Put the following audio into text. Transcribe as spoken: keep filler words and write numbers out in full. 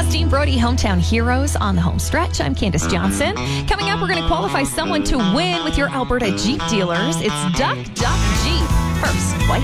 Justine Brody, Hometown Heroes on the home stretch. I'm Candace Johnson. Coming up, we're going to qualify someone to win with your Alberta Jeep dealers. It's Duck Duck Jeep. First, White